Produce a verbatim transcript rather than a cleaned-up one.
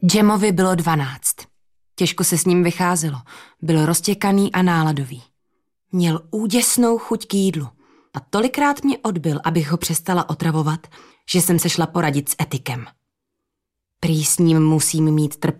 Jamovi bylo dvanáct. Těžko se s ním vycházelo. Byl roztěkaný a náladový. Měl úděsnou chuť k jídlu a tolikrát mě odbyl, abych ho přestala otravovat, že jsem se šla poradit s etikem. Prý s ním musím mít trpělivost